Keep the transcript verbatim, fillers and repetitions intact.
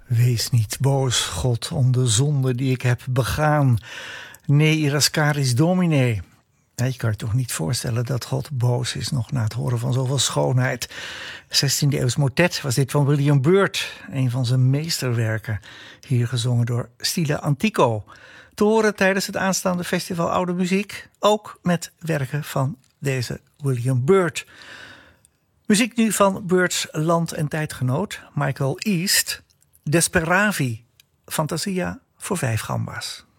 Wees niet boos, God, om de zonde die ik heb begaan. Nee, irascaris domine. Ja, je kan je toch niet voorstellen dat God boos is nog na het horen van zoveel schoonheid. zestiende eeuws motet was dit van William Byrd, een van zijn meesterwerken. Hier gezongen door Stile Antico. Te horen tijdens het aanstaande festival Oude Muziek. Ook met werken van deze William Byrd. Muziek nu van Byrd's land- en tijdgenoot Michael East. Desperavi, Fantasia voor vijf gamba's.